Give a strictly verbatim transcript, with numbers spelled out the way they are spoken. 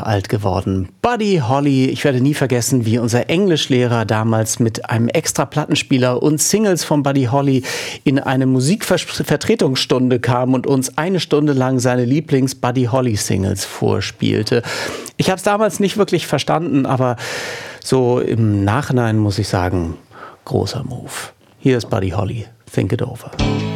Jahre alt geworden. Buddy Holly, ich werde nie vergessen, wie unser Englischlehrer damals mit einem extra Plattenspieler und Singles von Buddy Holly in eine Musikvertretungsstunde kam und uns eine Stunde lang seine Lieblings-Buddy Holly-Singles vorspielte. Ich habe es damals nicht wirklich verstanden, aber so im Nachhinein muss ich sagen, großer Move. Hier ist Buddy Holly, Think It Over.